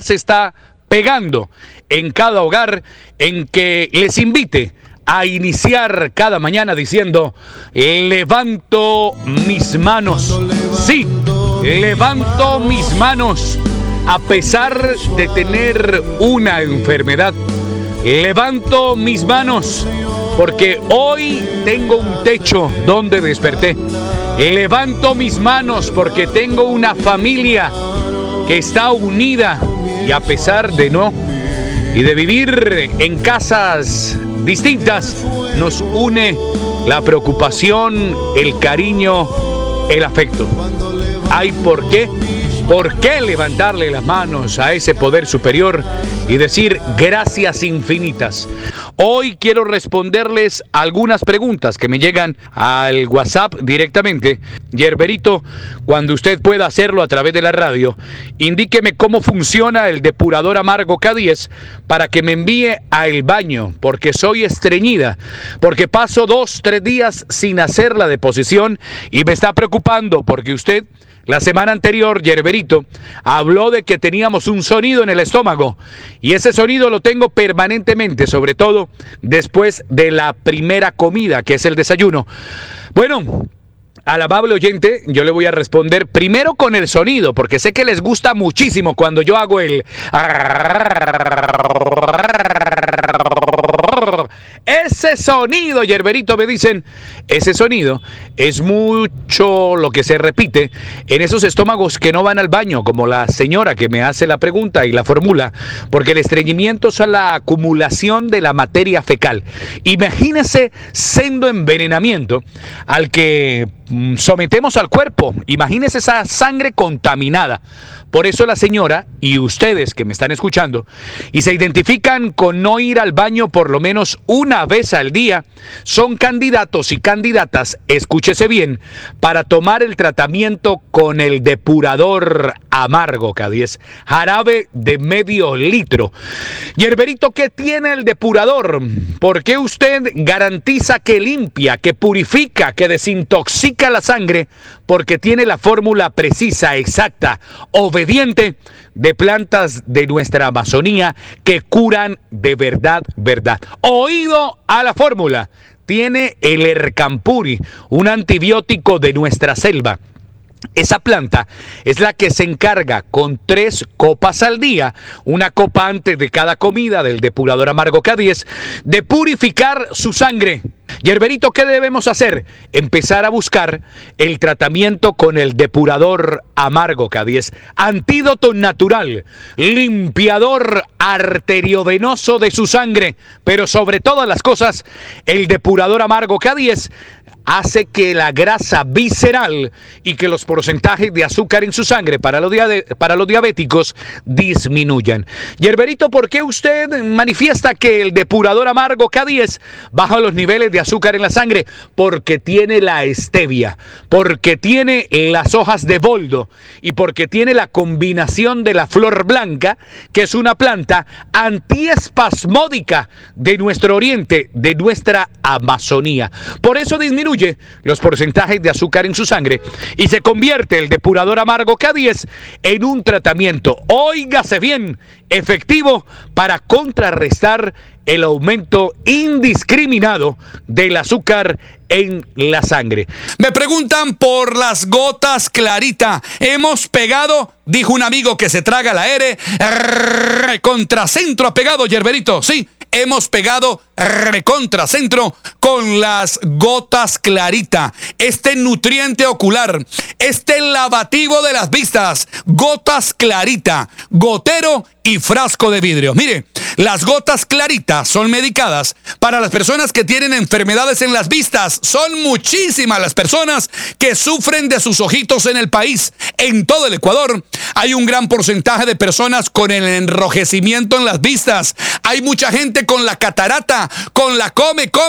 se está pegando en cada hogar, en que les invite a iniciar cada mañana diciendo: levanto mis manos. Sí, levanto mis manos a pesar de tener una enfermedad. Levanto mis manos porque hoy tengo un techo donde desperté. Levanto mis manos porque tengo una familia que está unida, y a pesar de de vivir en casas distintas, nos une la preocupación, el cariño, el afecto. ¿Hay por qué? ¿Por qué levantarle las manos a ese poder superior y decir gracias infinitas? Hoy quiero responderles algunas preguntas que me llegan al WhatsApp directamente. Yerberito, cuando usted pueda hacerlo a través de la radio, indíqueme cómo funciona el depurador Amargo K10 para que me envíe al baño, porque soy estreñida, porque paso 2-3 días sin hacer la deposición y me está preocupando porque usted, la semana anterior, Yerberito, habló de que teníamos un sonido en el estómago, y ese sonido lo tengo permanentemente, sobre todo después de la primera comida, que es el desayuno. Bueno, al amable oyente, yo le voy a responder primero con el sonido, porque sé que les gusta muchísimo cuando yo hago el... Ese sonido, Yerberito, me dicen, ese sonido es mucho lo que se repite en esos estómagos que no van al baño, como la señora que me hace la pregunta y la formula, porque el estreñimiento es la acumulación de la materia fecal. Imagínese sendo envenenamiento al que sometemos al cuerpo. Imagínese esa sangre contaminada. Por eso la señora y ustedes que me están escuchando y se identifican con no ir al baño por lo menos una vez al día, son candidatos y candidatas, escúchese bien, para tomar el tratamiento con el depurador Amargo K10, jarabe de medio litro. Yerberito, ¿qué tiene el depurador? ¿Por qué usted garantiza que limpia, que purifica, que desintoxica la sangre? Porque tiene la fórmula precisa, exacta, obediente, de plantas de nuestra Amazonía que curan de verdad, verdad. Oído a la fórmula. Tiene el Ercampuri, un antibiótico de nuestra selva. Esa planta es la que se encarga con 3 copas al día, una copa antes de cada comida del depurador Amargo K10, de purificar su sangre. Yerberito, ¿qué debemos hacer? Empezar a buscar el tratamiento con el depurador Amargo K10, antídoto natural, limpiador arteriovenoso de su sangre, pero sobre todas las cosas, el depurador Amargo K10 hace que la grasa visceral y que los porcentajes de azúcar en su sangre para los diabéticos disminuyan. Yerberito, ¿por qué usted manifiesta que el depurador Amargo K10 baja los niveles de azúcar en la sangre? Porque tiene la stevia, porque tiene las hojas de boldo y porque tiene la combinación de la flor blanca, que es una planta antiespasmódica de nuestro oriente, de nuestra Amazonía. Por eso disminuye los porcentajes de azúcar en su sangre y se convierte el depurador Amargo K10 en un tratamiento, óigase bien, efectivo para contrarrestar el aumento indiscriminado del azúcar en la sangre. Me preguntan por las gotas Clarita. Hemos pegado, dijo un amigo que se traga la R, contracentro ha pegado, Yerberito, sí. Hemos pegado recontracentro con las gotas Clarita, este nutriente ocular, este lavativo de las vistas, gotas Clarita, gotero y frasco de vidrio. Mire, las gotas Clarita son medicadas para las personas que tienen enfermedades en las vistas. Son muchísimas las personas que sufren de sus ojitos en el país. En todo el Ecuador hay un gran porcentaje de personas con el enrojecimiento en las vistas. Hay mucha gente con la catarata, con la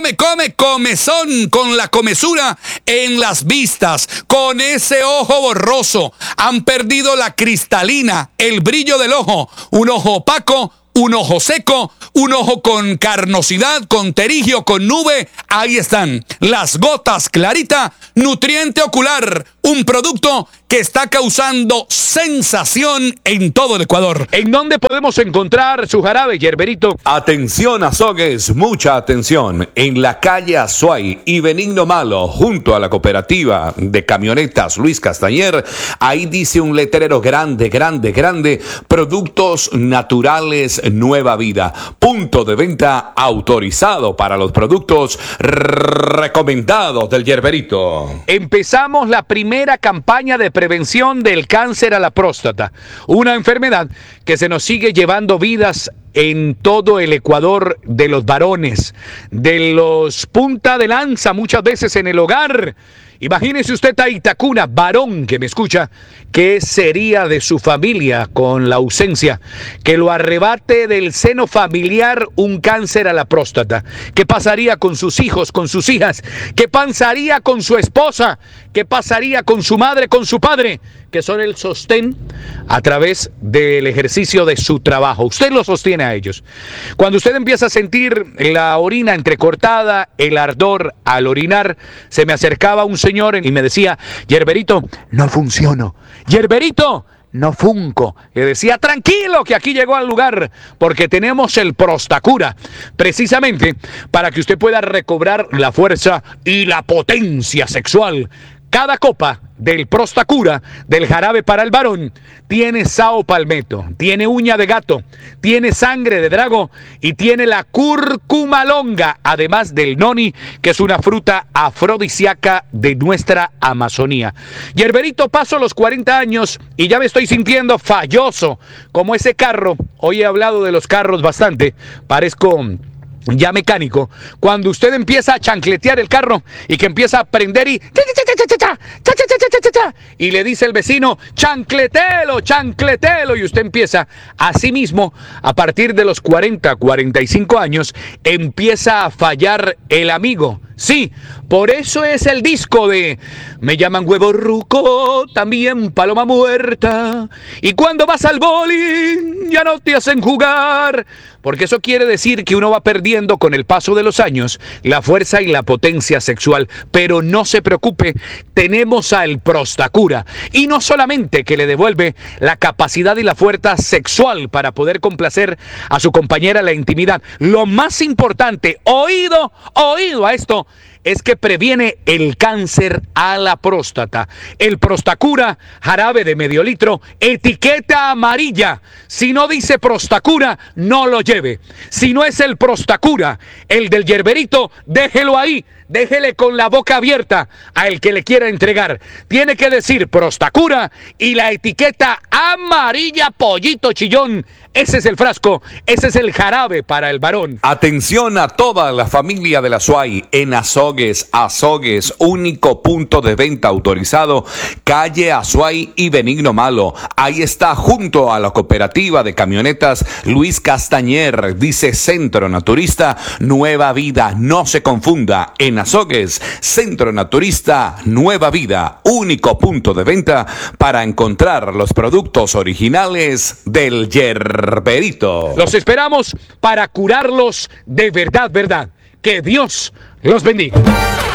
comezón, con la comezura en las vistas, con ese ojo borroso. Han perdido la cristalina, el brillo del ojo, un ojo opaco, un ojo seco, un ojo con carnosidad, con terigio, con nube. Ahí están las gotas Clarita, nutriente ocular, un producto que está causando sensación en todo el Ecuador. ¿En dónde podemos encontrar su jarabe, Yerberito? Atención, Azogues, mucha atención. En la calle Azuay y Benigno Malo, junto a la cooperativa de camionetas Luis Castañer, ahí dice un letrero grande, productos naturales Nueva Vida. Punto de venta autorizado para los productos recomendados del Yerberito. Empezamos la primera campaña de prevención del cáncer a la próstata, una enfermedad que se nos sigue llevando vidas en todo el Ecuador, de los varones, de los punta de lanza muchas veces en el hogar. Imagínese usted a Itacuna, varón que me escucha, ¿qué sería de su familia con la ausencia? Que lo arrebate del seno familiar un cáncer a la próstata. ¿Qué pasaría con sus hijos, con sus hijas? ¿Qué pasaría con su esposa? ¿Qué pasaría con su madre, con su padre? Que son el sostén a través del ejercicio de su trabajo. Usted lo sostiene a ellos. Cuando usted empieza a sentir la orina entrecortada, el ardor al orinar, se me acercaba un señor y me decía: Yerberito, no funciono. Yerberito, no funco. Le decía: tranquilo, que aquí llegó al lugar, porque tenemos el Prostacura, precisamente para que usted pueda recobrar la fuerza y la potencia sexual. Cada copa del Prostacura, del jarabe para el varón, tiene sao palmetto, tiene uña de gato, tiene sangre de drago y tiene la cúrcuma longa, además del noni, que es una fruta afrodisíaca de nuestra Amazonía. Yerberito, paso los 40 años y ya me estoy sintiendo falloso, como ese carro. Hoy he hablado de los carros bastante, parezco ya mecánico. Cuando usted empieza a chancletear el carro y que empieza a prender y le dice el vecino: chancletelo, chancletelo, y usted empieza, así mismo, a partir de los 40, 45 años, empieza a fallar el amigo. Sí, por eso es el disco de Me llaman huevo ruco, también paloma muerta, y cuando vas al bowling ya no te hacen jugar, porque eso quiere decir que uno va perdiendo con el paso de los años la fuerza y la potencia sexual. Pero no se preocupe, tenemos al Prostacura, y no solamente que le devuelve la capacidad y la fuerza sexual para poder complacer a su compañera en la intimidad, lo más importante, oído a esto, es que previene el cáncer a la próstata. El Prostacura, jarabe de medio litro, etiqueta amarilla. Si no dice Prostacura, no lo lleve. Si no es el Prostacura, el del Yerberito, déjelo ahí. Déjele con la boca abierta a el que le quiera entregar. Tiene que decir Prostacura y la etiqueta amarilla, pollito chillón. Ese es el frasco, ese es el jarabe para el varón. Atención a toda la familia de la Azuay en Azogues, único punto de venta autorizado, calle Azuay y Benigno Malo. Ahí está, junto a la cooperativa de camionetas Luis Castañer, dice Centro Naturista Nueva Vida. No se confunda, en Azogues, Centro Naturista Nueva Vida, único punto de venta para encontrar los productos originales del Yerberito. Los esperamos para curarlos de verdad, verdad. Que Dios los bendiga.